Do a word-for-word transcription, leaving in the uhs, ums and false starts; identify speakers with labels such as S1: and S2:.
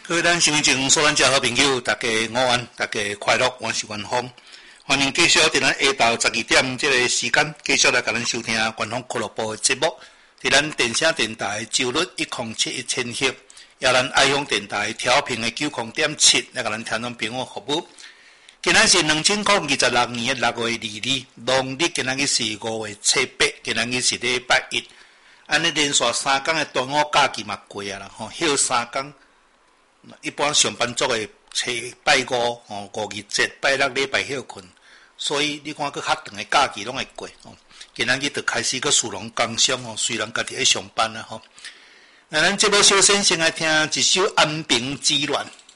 S1: 各位咱新情所咱遮好朋友，大家午安，大家快乐，我是元芳，欢迎继续伫咱下昼十二点这个时间，继续来甲咱收听元芳俱乐部的节目。伫咱电声电台周日一零七一千赫，也咱爱享电台调频的九零点七，来甲咱听众朋友服务。今仔是二千零二十六年的六月二日，农历今仔日是五月七八，今仔日是礼拜一。安尼连续三天的端午假期嘛过啊啦，吼，休三天。一般上班族的初拜五、吼五日节、拜六礼拜休困，所以你看佫较长的假期拢会过。吼，今仔日就开始佫殊荣工商吼，虽然家己喺上班啦吼。那咱节目首先先来听一首《安平之恋》。